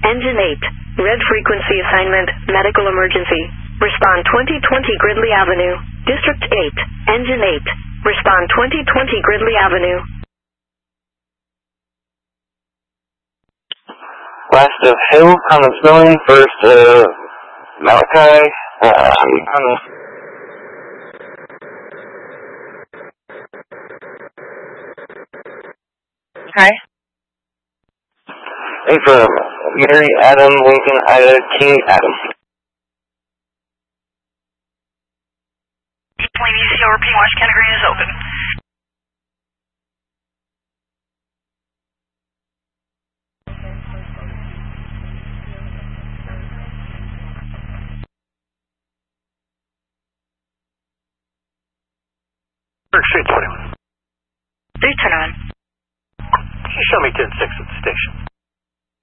Engine 8. Red frequency assignment, medical emergency. Respond 2020 Gridley Avenue. District 8. Engine 8. Respond 2020 Gridley Avenue. West of Hill, comments knowing, first Malachi, Hi. Hey, from Mary, Adam, Lincoln, Ida, King, Adam. Plain ECRP West Kennegreen is open. Street 21. 321. Can you show me 10-6 at the station?